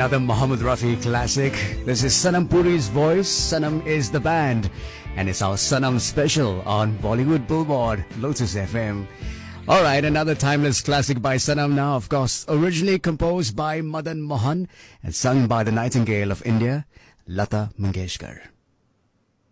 Another Mohammed Rafi classic. This is Sanam Puri's voice. Sanam is the band. And it's our Sanam special on Bollywood Billboard, Lotus FM. Alright, another timeless classic by Sanam now, of course, originally composed by Madan Mohan and sung by the Nightingale of India, Lata Mangeshkar.